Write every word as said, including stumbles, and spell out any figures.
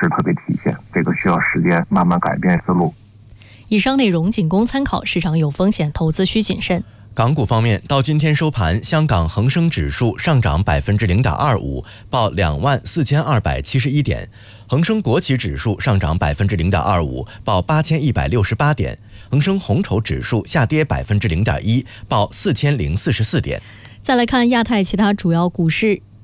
是特别体现，这个需要时间慢慢改变思路。 以上内容仅供参考，市场有风险，投资需谨慎。 港股方面，到今天收盘，香港恒生指数上涨百分之零点二五，报两万四千二百七十一点；恒生国企指数上涨百分之零点二五，报八千一百六十八点；恒生红筹指数下跌百分之零点一，报四千零四十四点。 再来看亚太其他主要股市，